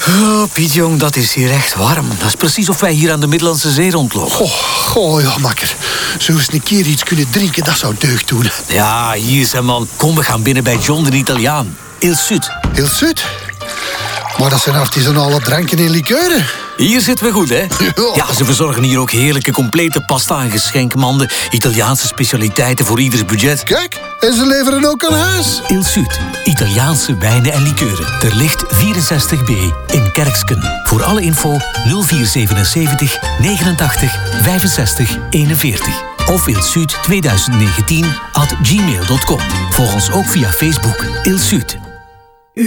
Oh, Piet Jong, dat is hier echt warm. Dat is precies of wij hier aan de Middellandse Zee rondlopen. Oh ja, makker. Zo eens een keer iets kunnen drinken, dat zou deugd doen. Ja, hier zijn man. Kom, we gaan binnen bij John de Italiaan. Il Sud. Il Sud? Maar dat zijn artisanale dranken en likeuren. Hier zitten we goed, hè? Ja, ze verzorgen hier ook heerlijke complete pasta en geschenkmanden. Italiaanse specialiteiten voor ieders budget. Kijk, en ze leveren ook aan huis. Il Sud. Italiaanse wijnen en likeuren. Terlicht 64B in Kerksken. Voor alle info 0477 89 65 41. Of ilsud2019@gmail.com. Volg ons ook via Facebook Il Sud.